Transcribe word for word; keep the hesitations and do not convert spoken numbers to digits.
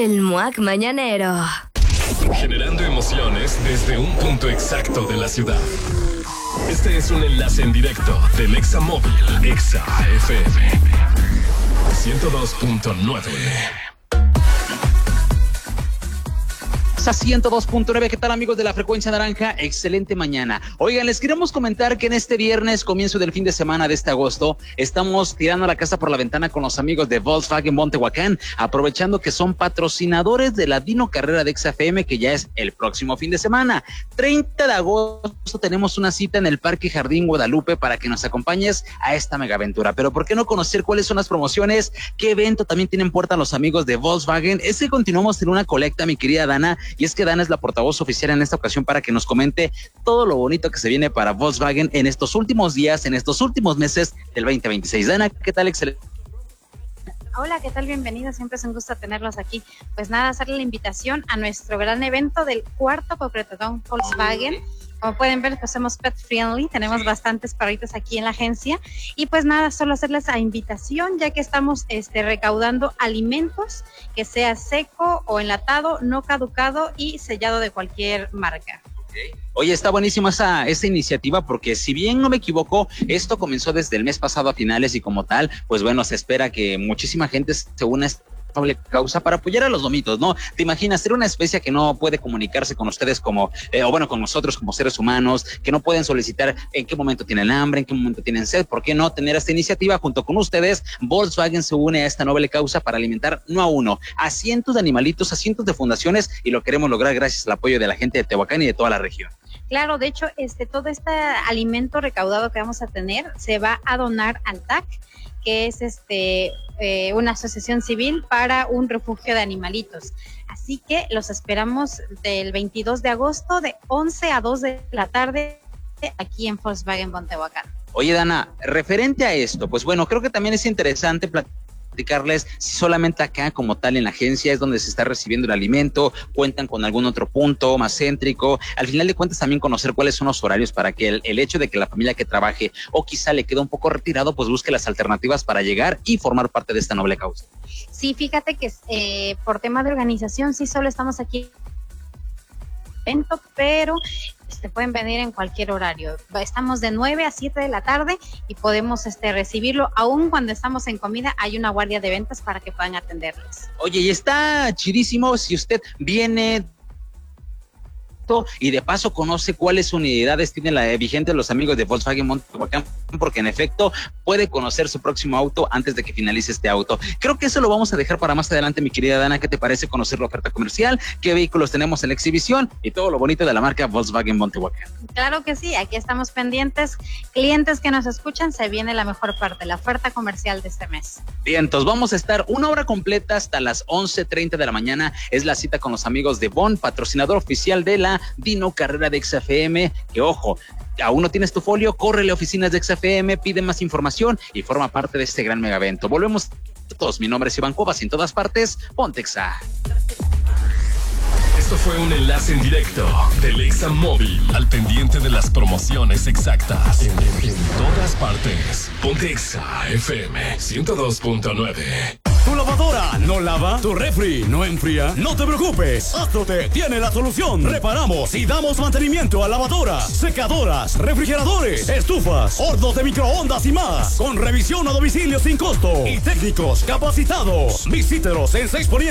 El M U A C Mañanero. Generando emociones desde un punto exacto de la ciudad. Este es un enlace en directo del Exa Móvil, Exa F M ciento dos punto nueve. A ciento dos punto nueve, ¿qué tal amigos de la frecuencia naranja? Excelente mañana. Oigan, les queremos comentar que en este viernes, comienzo del fin de semana de este agosto, estamos tirando la casa por la ventana con los amigos de Volkswagen Bon Tehuacán, aprovechando que son patrocinadores de la Dino Carrera de Exa F M, que ya es el próximo fin de semana. treinta de agosto tenemos una cita en el Parque Jardín Guadalupe para que nos acompañes a esta megaventura. Pero ¿por qué no conocer cuáles son las promociones? ¿Qué evento también tienen puerta los amigos de Volkswagen? Es que continuamos en una colecta, mi querida Dana, y es que Dana es la portavoz oficial en esta ocasión para que nos comente todo lo bonito que se viene para Volkswagen en estos últimos días, en estos últimos meses del veinte veintiséis. Dana, ¿qué tal? Excelente. Hola, ¿qué tal? Bienvenidos, siempre es un gusto tenerlos aquí. Pues nada, hacerle la invitación a nuestro gran evento del cuarto Cocretón Volkswagen. Como pueden ver, pues somos pet friendly, tenemos sí. bastantes perritos aquí en la agencia y pues nada, solo hacerles la invitación ya que estamos este, recaudando alimentos que sea seco o enlatado, no caducado y sellado de cualquier marca. Oye, está buenísima esa, esa iniciativa porque si bien no me equivoco, esto comenzó desde el mes pasado a finales y como tal, pues bueno, se espera que muchísima gente se una a esta causa para apoyar a los lomitos, ¿no? ¿Te imaginas ser una especie que no puede comunicarse con ustedes como, eh, o bueno, con nosotros como seres humanos, que no pueden solicitar en qué momento tienen hambre, en qué momento tienen sed? ¿Por qué no tener esta iniciativa junto con ustedes? Volkswagen se une a esta noble causa para alimentar no a uno, a cientos de animalitos, a cientos de fundaciones y lo queremos lograr gracias al apoyo de la gente de Tehuacán y de toda la región. Claro, de hecho, este todo este alimento recaudado que vamos a tener se va a donar al T A C, que es este eh, una asociación civil para un refugio de animalitos. Así que los esperamos del veintidós de agosto de once a dos de la tarde aquí en Volkswagen Bon Tehuacán. Oye, Dana, referente a esto, pues bueno, creo que también es interesante platicar explicarles si solamente acá como tal en la agencia es donde se está recibiendo el alimento, cuentan con algún otro punto más céntrico, al final de cuentas también conocer cuáles son los horarios para que el, el hecho de que la familia que trabaje o quizá le quede un poco retirado, pues busque las alternativas para llegar y formar parte de esta noble causa. Sí, fíjate que eh, por tema de organización sí solo estamos aquí evento, pero este, pueden venir en cualquier horario. Estamos de nueve a siete de la tarde y podemos este, recibirlo. Aún cuando estamos en comida, hay una guardia de ventas para que puedan atenderles. Oye, y está chidísimo si usted viene y de paso conoce cuáles unidades tienen la vigente los amigos de Volkswagen Bon Tehuacán, porque en efecto puede conocer su próximo auto antes de que finalice este auto. Creo que eso lo vamos a dejar para más adelante, mi querida Dana. ¿Qué te parece conocer la oferta comercial? ¿Qué vehículos tenemos en la exhibición? Y todo lo bonito de la marca Volkswagen Bon Tehuacán. Claro que sí, aquí estamos pendientes. Clientes que nos escuchan, se viene la mejor parte, la oferta comercial de este mes. Bien, entonces vamos a estar una hora completa hasta las once treinta de la mañana. Es la cita con los amigos de Bon, patrocinador oficial de la Dino Carrera de Exa F M, que ojo, aún no tienes tu folio, córrele a oficinas de Exa F M, pide más información y forma parte de este gran mega evento. Volvemos todos, mi nombre es Iván Cuevas, en todas partes, ponte Exa. Esto fue un enlace en directo del Exa Móvil, al pendiente de las promociones exactas en, en, en todas partes. Ponte Exa F M ciento dos punto nueve. ¿Tu lavadora no lava? ¿Tu refri no enfría? No te preocupes, Astrote tiene la solución. Reparamos y damos mantenimiento a lavadoras, secadoras, refrigeradores, estufas, hornos de microondas y más, con revisión a domicilio sin costo y técnicos capacitados. Visítenos en seis Poniente